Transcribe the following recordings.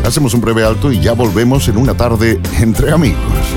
Hacemos un breve alto y ya volvemos en una tarde entre amigos.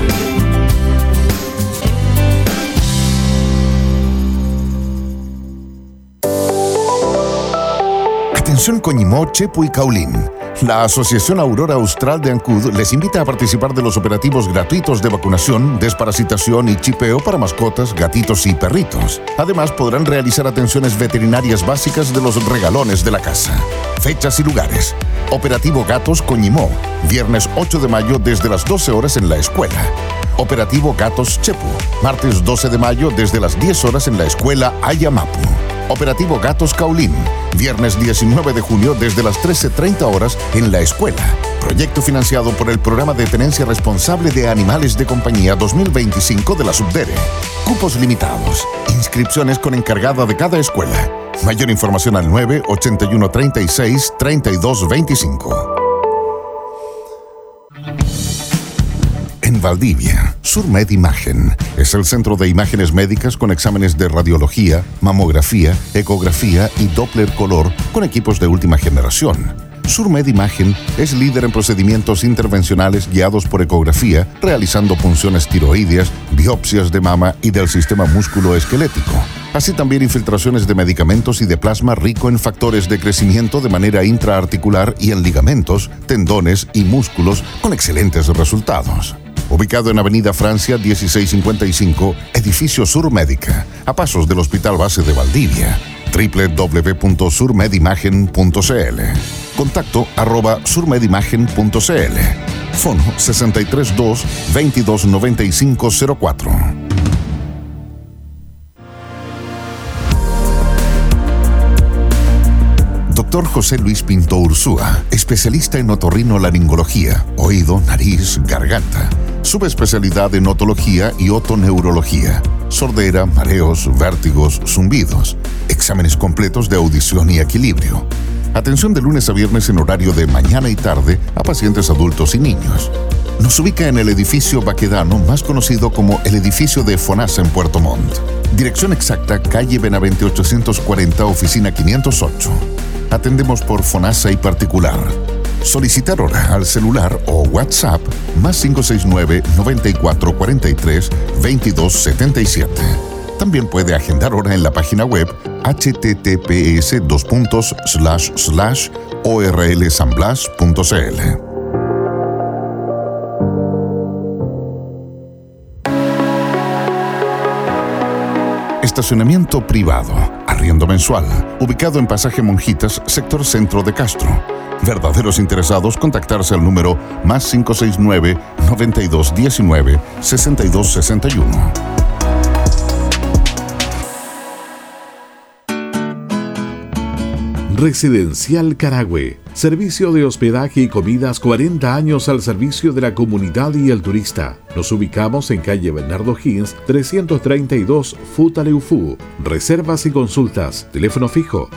Atención Coñimó, Chepo y Caulín. La Asociación Aurora Austral de Ancud les invita a participar de los operativos gratuitos de vacunación, desparasitación y chipeo para mascotas, gatitos y perritos. Además, podrán realizar atenciones veterinarias básicas de los regalones de la casa. Fechas y lugares. Operativo Gatos Coñimó, viernes 8 de mayo desde las 12 horas en la escuela. Operativo Gatos Chepo, martes 12 de mayo desde las 10 horas en la escuela Ayamapu. Operativo Gatos Caulín, viernes 19 de junio desde las 13:30 horas en la escuela. Proyecto financiado por el Programa de Tenencia Responsable de Animales de Compañía 2025 de la Subdere. Cupos limitados. Inscripciones con encargada de cada escuela. Mayor información al 98136-3225. En Valdivia, Surmed Imagen es el centro de imágenes médicas con exámenes de radiología, mamografía, ecografía y Doppler color con equipos de última generación. Surmed Imagen es líder en procedimientos intervencionales guiados por ecografía, realizando punciones tiroideas, biopsias de mama y del sistema músculo-esquelético. Así también infiltraciones de medicamentos y de plasma rico en factores de crecimiento de manera intraarticular y en ligamentos, tendones y músculos con excelentes resultados. Ubicado en Avenida Francia 1655, Edificio Surmédica, a pasos del Hospital Base de Valdivia. www.surmedimagen.cl. Contacto @surmedimagen.cl. Fono 632-229504. Dr. José Luis Pinto Ursúa, especialista en otorrinolaringología, oído, nariz, garganta. Subespecialidad en otología y otoneurología. Sordera, mareos, vértigos, zumbidos. Exámenes completos de audición y equilibrio. Atención de lunes a viernes en horario de mañana y tarde a pacientes adultos y niños. Nos ubica en el edificio Baquedano, más conocido como el edificio de FONASA en Puerto Montt. Dirección exacta, calle Benavente 840, oficina 508. Atendemos por FONASA y particular. Solicitar hora al celular o WhatsApp más 569-9443-2277. También puede agendar hora en la página web https://orlsanblas.cl. Estacionamiento privado, arriendo mensual, ubicado en Pasaje Monjitas, sector centro de Castro. Verdaderos interesados, contactarse al número más 569-9219-6261. Residencial Carahue. Servicio de hospedaje y comidas 40 años al servicio de la comunidad y el turista. Nos ubicamos en calle Bernardo Higgins, 332, Futaleufú. Reservas y consultas. Teléfono fijo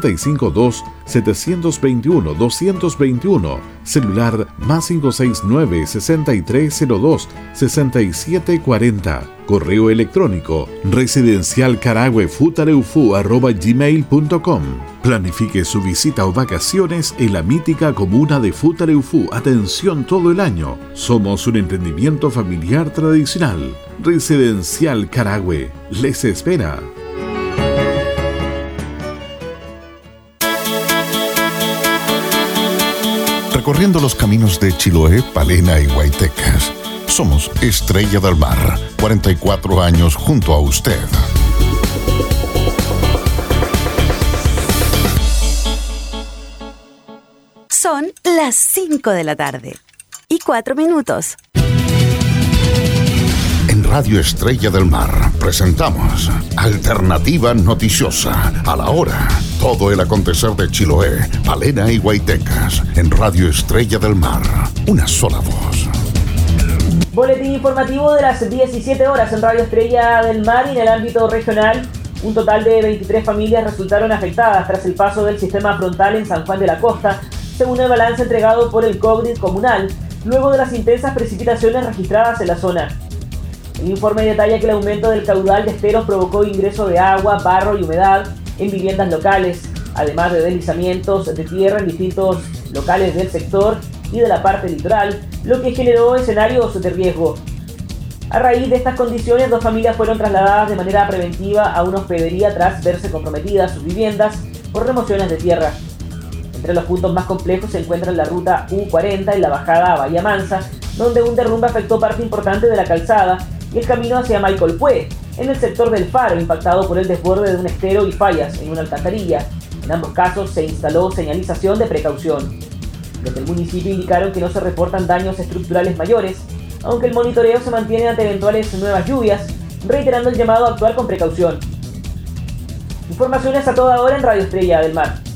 652-721-221. Celular más 569-6302-6740. Correo electrónico residencialcarahuefutaleufú@gmail.com. Planifique su visita o vacaciones en la mítica comuna de Futaleufú. Atención todo el año. Somos un emprendimiento familiar tradicional. Residencial Carahue les espera. Recorriendo los caminos de Chiloé, Palena y Guaytecas. Somos Estrella del Mar, 44 años junto a usted. Son las 5 de la tarde y 4 minutos. En Radio Estrella del Mar presentamos Alternativa Noticiosa. A la hora, todo el acontecer de Chiloé, Palena y Guaytecas. En Radio Estrella del Mar, una sola voz. Boletín informativo de las 17 horas en Radio Estrella del Mar y en el ámbito regional. Un total de 23 familias resultaron afectadas tras el paso del sistema frontal en San Juan de la Costa, según el balance entregado por el COGRID comunal, luego de las intensas precipitaciones registradas en la zona. El informe detalla que el aumento del caudal de esteros provocó ingreso de agua, barro y humedad en viviendas locales, además de deslizamientos de tierra en distintos locales del sector y de la parte litoral, lo que generó escenarios de riesgo. A raíz de estas condiciones, 2 familias fueron trasladadas de manera preventiva a una hospedería tras verse comprometidas sus viviendas por remociones de tierra. Entre los puntos más complejos se encuentran la ruta U40 y la bajada a Bahía Mansa, donde un derrumbe afectó parte importante de la calzada, y el camino hacia Maicolpué, en el sector del Faro, impactado por el desborde de un estero y fallas en una alcantarilla. En ambos casos se instaló señalización de precaución. Desde el municipio indicaron que no se reportan daños estructurales mayores, aunque el monitoreo se mantiene ante eventuales nuevas lluvias, reiterando el llamado a actuar con precaución. Informaciones a toda hora en Radio Estrella del Mar.